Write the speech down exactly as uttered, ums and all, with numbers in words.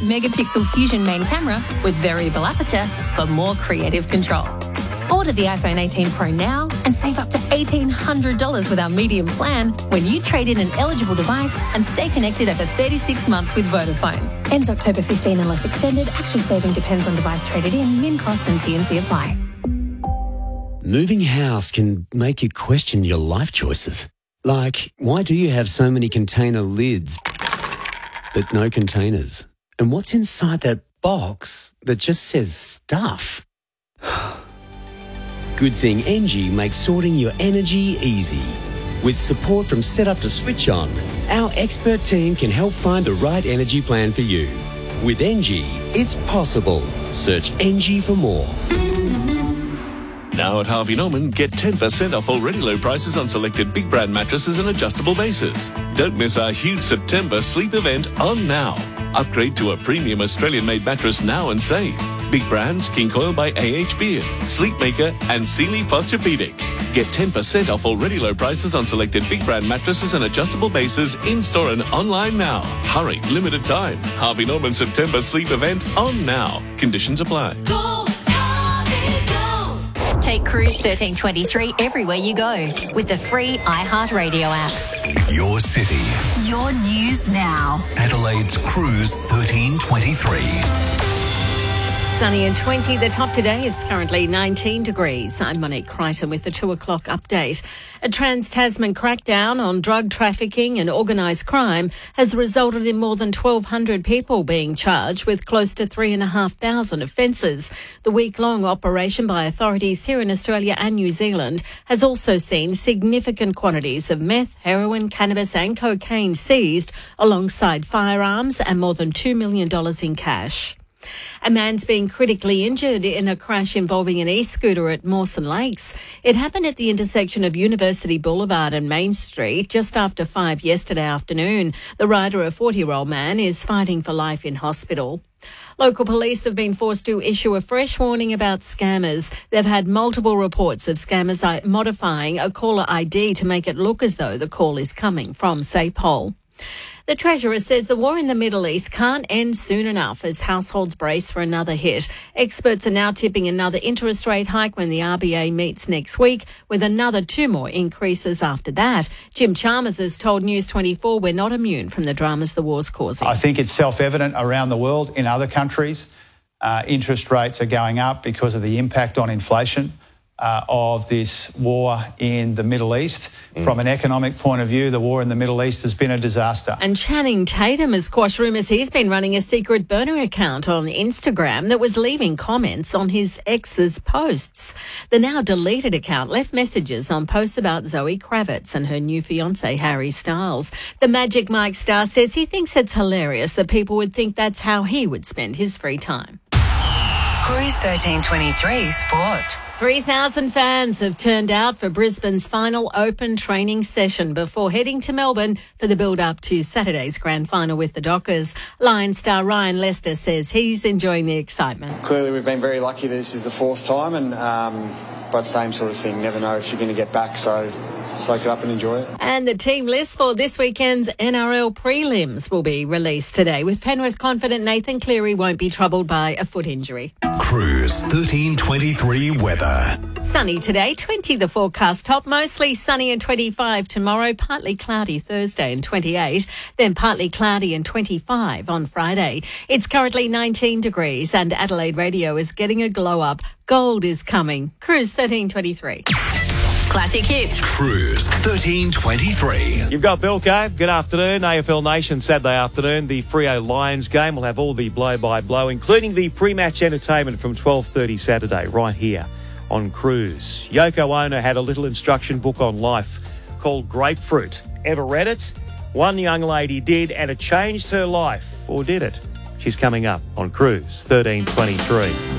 megapixel Fusion main camera with variable aperture for more creative control. Order the iPhone eighteen Pro now and save up to eighteen hundred dollars with our medium plan when you trade in an eligible device and stay connected over thirty-six months with Vodafone. Ends October fifteenth unless extended. Actual saving depends on device traded in. Min cost and T and C apply. Moving house can make you question your life choices. Like, why do you have so many container lids but no containers? And what's inside that box that just says stuff? Good thing Engie makes sorting your energy easy. With support from setup to switch on, our expert team can help find the right energy plan for you. With Engie, it's possible. Search Engie for more. Now at Harvey Norman, get ten percent off already low prices on selected big brand mattresses and adjustable bases. Don't miss our huge September sleep event on now. Upgrade to a premium Australian-made mattress now and save. Big brands, King Coil by A H Beard, Sleepmaker and Sealy Posturepedic. Get ten percent off already low prices on selected big brand mattresses and adjustable bases in-store and online now. Hurry, limited time. Harvey Norman September sleep event on now. Conditions apply. Go, Harvey, go. Take Cruise thirteen twenty-three everywhere you go with the free iHeartRadio app. Your city. Your news now. Adelaide's Cruise thirteen twenty-three. Sunny and twenty, the top today. It's currently nineteen degrees. I'm Monique Crichton with the two o'clock update. A Trans-Tasman crackdown on drug trafficking and organised crime has resulted in more than twelve hundred people being charged with close to three thousand five hundred offences. The week-long operation by authorities here in Australia and New Zealand has also seen significant quantities of meth, heroin, cannabis and cocaine seized, alongside firearms and more than two million dollars in cash. A man's been critically injured in a crash involving an e-scooter at Mawson Lakes. It happened at the intersection of University Boulevard and Main Street just after five yesterday afternoon. The rider, a forty-year-old man, is fighting for life in hospital. Local police have been forced to issue a fresh warning about scammers. They've had multiple reports of scammers modifying a caller I D to make it look as though the call is coming from SAPOL. The Treasurer says the war in the Middle East can't end soon enough as households brace for another hit. Experts are now tipping another interest rate hike when the R B A meets next week, with another two more increases after that. Jim Chalmers has told News twenty-four we're not immune from the dramas the war's causing. I think it's self-evident around the world in other countries. Uh, interest rates are going up because of the impact on inflation Uh, of this war in the Middle East. Mm. From an economic point of view, the war in the Middle East has been a disaster. And Channing Tatum has quashed rumours he's been running a secret burner account on Instagram that was leaving comments on his ex's posts. The now deleted account left messages on posts about Zoe Kravitz and her new fiancé, Harry Styles. The Magic Mike star says he thinks it's hilarious that people would think that's how he would spend his free time. Cruise thirteen twenty-three Sport. three thousand fans have turned out for Brisbane's final open training session before heading to Melbourne for the build-up to Saturday's grand final with the Dockers. Lion star Ryan Lester says he's enjoying the excitement. Clearly we've been very lucky that this is the fourth time, and um, but same sort of thing, never know if you're going to get back, so soak it up and enjoy it. And the team list for this weekend's N R L prelims will be released today, with Penrith confident Nathan Cleary won't be troubled by a foot injury. Cruise thirteen twenty-three weather. Sunny today, twenty the forecast top, mostly sunny and twenty-five tomorrow, partly cloudy Thursday and twenty-eight, then partly cloudy and twenty-five on Friday. It's currently nineteen degrees and Adelaide Radio is getting a glow up. Gold is coming. Cruise thirteen twenty-three. Classic hits. Cruise thirteen twenty-three. You've got Bill Cave. Good afternoon. A F L Nation Saturday afternoon. The Freo Lions game will have all the blow-by-blow, including the pre-match entertainment from twelve thirty Saturday right here on Cruise. Yoko Ono had a little instruction book on life called Grapefruit. Ever read it? One young lady did, and it changed her life. Or did it? She's coming up on Cruise thirteen twenty-three.